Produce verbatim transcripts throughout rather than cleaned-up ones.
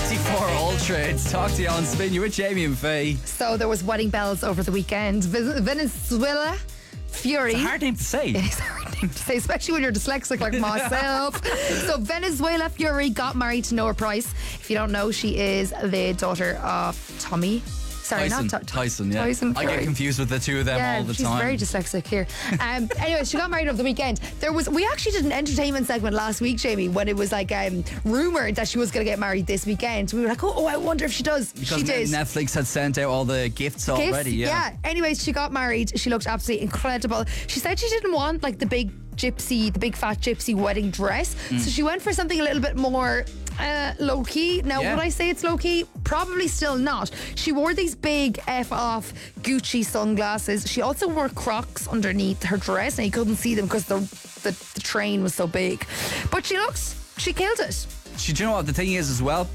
fifty-four Ultra. It's Talk to You on Spin. You're with Jamie and Faye. So there was wedding bells over the weekend. Ve- Venezuela Fury. It's a hard name to say. It is a hard name to say, especially when you're dyslexic like myself. So Venezuela Fury got married to Noah Price. If you don't know, she is the daughter of Tommy. Sorry, Tyson. not T- Tyson, yeah. Tyson I get confused with the two of them yeah, all the she's time. very dyslexic here. Um, anyway, she got married over the weekend. There was we actually did an entertainment segment last week, Jamie, when it was like um, rumoured that she was going to get married this weekend. We were like, oh, oh, I wonder if she does. Because she did. Netflix had sent out all the gifts, Gifts, already. Yeah. yeah. Anyways, she got married. She looked absolutely incredible. She said she didn't want like the big gypsy, the big fat gypsy wedding dress. Mm. So she went for something a little bit more uh, low key. Now, Yeah. would I say it's low key? Probably still not. She wore these big F off Gucci sunglasses. She also wore Crocs underneath her dress, and you couldn't see them because the, the the train was so big. But she looks, she killed it. She, do you know what the thing is as well?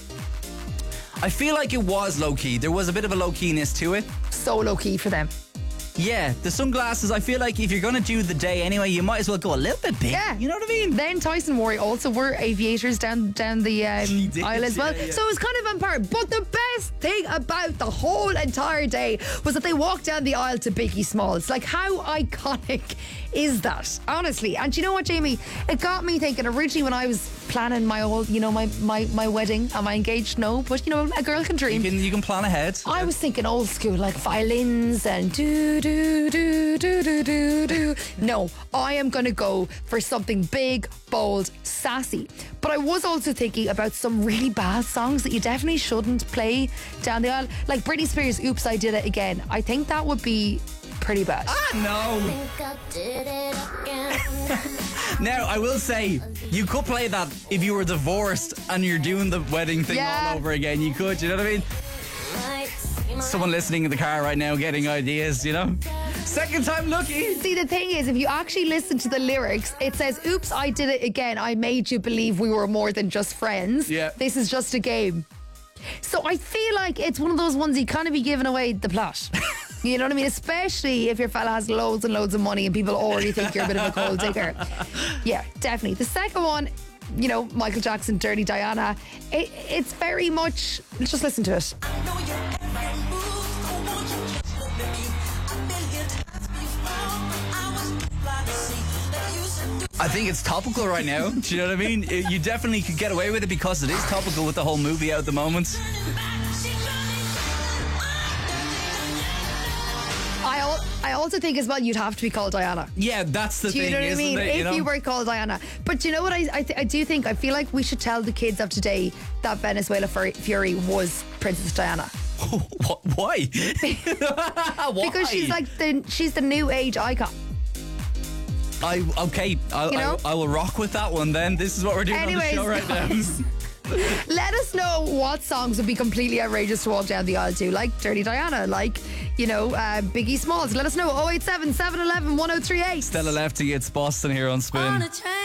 I feel like it was low key. There was a bit of a low keyness to it. So low key for them. Yeah, the sunglasses, I feel like if you're going to do the day anyway, you might as well go a little bit big. Yeah. You know what I mean? Then Tyson wore also wore aviators down down the um, She did, aisle as well. yeah, yeah. So it was kind of on par. But the best thing about the whole entire day was that they walked down the aisle to Biggie Smalls. Like, how iconic is that? Honestly. And do you know what, Jamie? It got me thinking originally when I was planning my old, you know, my, my, my wedding. Am I engaged? No. But, you know, a girl can dream. You can, you can plan ahead. I was thinking old school, like violins and do do do do do do do. No, I am going to go for something big, bold, sassy. But I was also thinking about some really bad songs that you definitely shouldn't play down the aisle, like Britney Spears' "Oops, I Did It Again." I think that would be pretty bad. Ah, no. Think I did it again. Now, I will say, you could play that if you were divorced and you're doing the wedding thing Yeah. all over again. You could, you know what I mean? Someone listening in the car right now getting ideas, you know? Second time lucky. See, the thing is, if you actually listen to the lyrics, it says, "Oops, I did it again. I made you believe we were more than just friends. Yeah. This is just a game." So I feel like it's one of those ones you kind of be giving away the plot. You know what I mean? Especially if your fella has loads and loads of money and people already think you're a bit of a gold digger. Yeah, definitely. The second one, you know, Michael Jackson, "Dirty Diana." It, it's very much, let's just listen to it. I think it's topical right now. Do you know what I mean? It- You definitely could get away with it because it is topical with the whole movie out at the moment. I, al- I also think as well you'd have to be called Diana. Yeah, that's the Do you thing, know what I isn't mean? it? If You know? you were called Diana. But do you know what I I, th- I do think? I feel like we should tell the kids of today that Venezuela Fur- Fury was Princess Diana. What- Why? Why? Because she's like the she's the new age icon. I okay. I, You know? I, I will rock with that one. Then this is what we're doing Anyways, on the show right guys, now. let us know what songs would be completely outrageous to walk down the aisle to, like Dirty Diana, like, you know, uh, Biggie Smalls. Let us know. oh eight seven, seven one one, one oh three eight. Stella Lefty, it's Boston here on Spin. On a train.